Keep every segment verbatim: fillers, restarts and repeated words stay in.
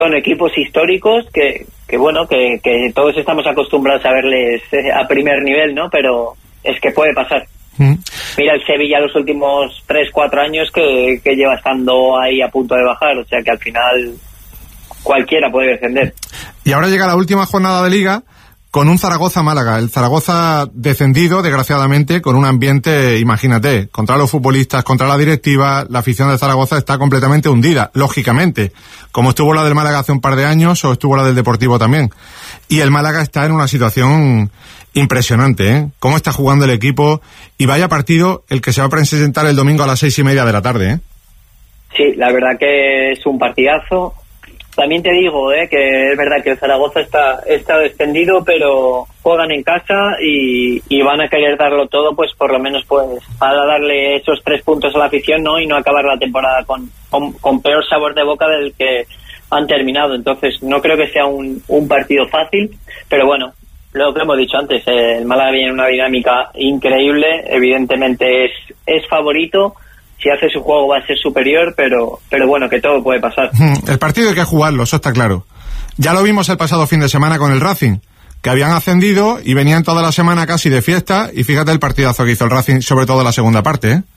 son equipos históricos que, que bueno, que, que todos estamos acostumbrados a verles a primer nivel, ¿no? Pero es que puede pasar. Mm. Mira el Sevilla los últimos tres, cuatro años que, que lleva estando ahí a punto de bajar, o sea que al final cualquiera puede descender. Y ahora llega la última jornada de Liga con un Zaragoza-Málaga. El Zaragoza descendido, desgraciadamente, con un ambiente, imagínate, contra los futbolistas, contra la directiva, la afición de Zaragoza está completamente hundida, lógicamente, como estuvo la del Málaga hace un par de años o estuvo la del Deportivo también. Y el Málaga está en una situación impresionante, ¿eh? Cómo está jugando el equipo, y vaya partido el que se va a presentar el domingo a las seis y media de la tarde, ¿eh? Sí, la verdad que es un partidazo. También te digo, eh, que es verdad que el Zaragoza está, está descendido, pero juegan en casa y, y van a querer darlo todo, pues por lo menos pues para darle esos tres puntos a la afición, ¿no? Y no acabar la temporada con, con, con peor sabor de boca del que han terminado. Entonces no creo que sea un, un partido fácil, pero bueno, lo que hemos dicho antes, eh, el Málaga viene en una dinámica increíble, evidentemente es, es favorito. Si hace su juego va a ser superior, pero pero bueno, que todo puede pasar. El partido hay que jugarlo, eso está claro. Ya lo vimos el pasado fin de semana con el Racing, que habían ascendido y venían toda la semana casi de fiesta, y fíjate el partidazo que hizo el Racing, sobre todo la segunda parte, ¿eh?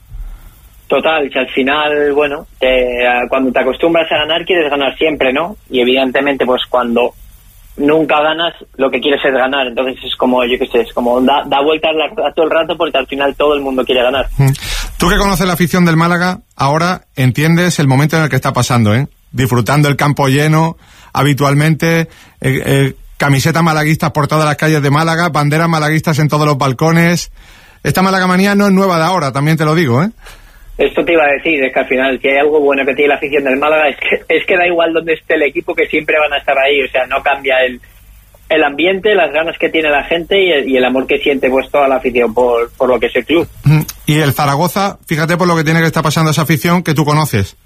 Total, que al final, bueno, te, cuando te acostumbras a ganar, quieres ganar siempre, ¿no? Y evidentemente, pues cuando nunca ganas, lo que quieres es ganar. Entonces es como, yo qué sé, es como da, da vueltas la, todo el rato, porque al final todo el mundo quiere ganar. Tú que conoces la afición del Málaga, ahora entiendes el momento en el que está pasando, ¿eh? Disfrutando el campo lleno, habitualmente, eh, eh, camisetas malaguistas por todas las calles de Málaga, banderas malaguistas en todos los balcones. Esta Malagamanía no es nueva de ahora, también te lo digo, ¿eh? Esto te iba a decir, es que al final, si hay algo bueno que tiene la afición del Málaga, es que es que da igual donde esté el equipo, que siempre van a estar ahí. O sea, no cambia el el ambiente, las ganas que tiene la gente y el, y el amor que siente pues toda la afición por, por lo que es el club. Y el Zaragoza, fíjate por lo que tiene que estar pasando esa afición que tú conoces.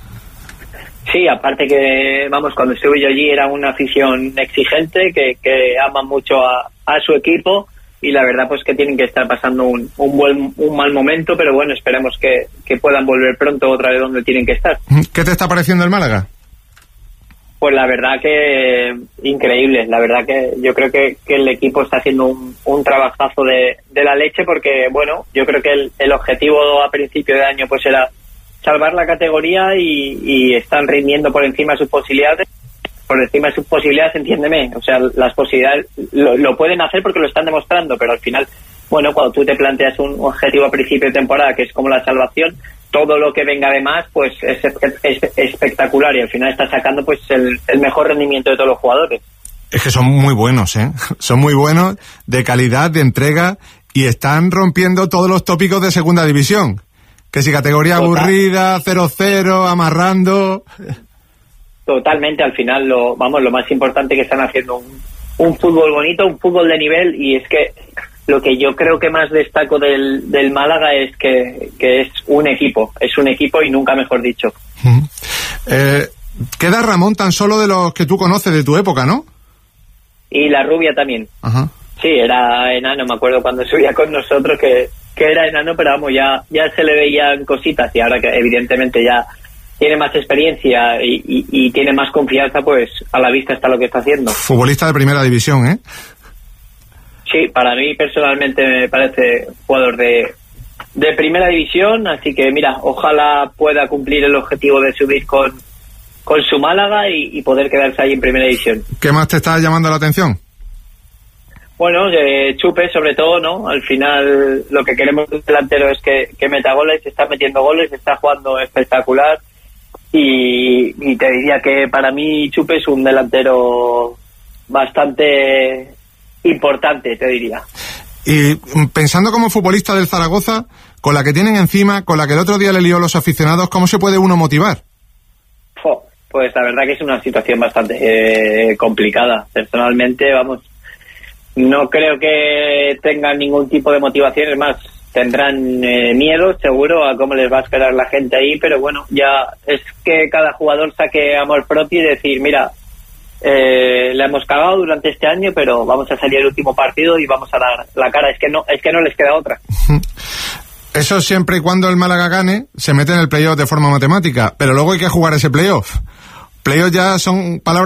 Sí, aparte que, vamos, cuando estuve yo allí era una afición exigente, que, que ama mucho a, a su equipo, y la verdad pues que tienen que estar pasando un, un buen un mal momento, pero bueno, esperemos que, que puedan volver pronto otra vez donde tienen que estar. ¿Qué te está pareciendo el Málaga? Pues la verdad que increíble, la verdad que yo creo que, que el equipo está haciendo un, un trabajazo de, de la leche, porque bueno, yo creo que el, el objetivo a principio de año pues era salvar la categoría, y, y están rindiendo por encima de sus posibilidades, por encima de sus posibilidades, entiéndeme, o sea, las posibilidades lo, lo pueden hacer porque lo están demostrando, pero al final, bueno, cuando tú te planteas un objetivo a principio de temporada que es como la salvación, todo lo que venga de más pues es, es, es espectacular, y al final está sacando pues el, el mejor rendimiento de todos los jugadores. Es que son muy buenos, ¿eh? Son muy buenos, de calidad, de entrega, y están rompiendo todos los tópicos de segunda división. Que si categoría Total. aburrida, cero cero, amarrando. Totalmente, al final lo vamos lo más importante, que están haciendo un, un fútbol bonito, un fútbol de nivel, y es que lo que yo creo que más destaco del, del Málaga es que, que es un equipo, es un equipo y nunca mejor dicho. Uh-huh. Eh, queda Ramón tan solo de los que tú conoces de tu época, ¿no? Y la rubia también. Uh-huh. Sí, era enano, me acuerdo cuando subía con nosotros que, que era enano, pero vamos, ya, ya se le veían cositas, y ahora que evidentemente ya tiene más experiencia y, y, y tiene más confianza, pues a la vista está lo que está haciendo. Futbolista de primera división, ¿eh? Sí, para mí personalmente me parece jugador de, de primera división, así que mira, ojalá pueda cumplir el objetivo de subir con, con su Málaga y, y poder quedarse ahí en primera división. ¿Qué más te está llamando la atención? Bueno, eh, Chupe sobre todo, ¿no? Al final lo que queremos del delantero es que, que meta goles, está metiendo goles, está jugando espectacular, y, y te diría que para mí Chupe es un delantero bastante importante, te diría. Y pensando como futbolista del Zaragoza, con la que tienen encima, con la que el otro día le lió los aficionados, ¿cómo se puede uno motivar? Oh, pues la verdad que es una situación bastante eh, complicada. Personalmente, vamos, no creo que tengan ningún tipo de motivación, es más, tendrán eh, miedo seguro a cómo les va a esperar la gente ahí, pero bueno, ya es que cada jugador saque amor propio y decir, mira, Eh, la hemos cagado durante este año, pero vamos a salir el último partido y vamos a dar la cara. Es que no, es que no les queda otra. Eso siempre y cuando el Málaga gane, se mete en el playoff de forma matemática, pero luego hay que jugar ese playoff, playoffs ya son palabras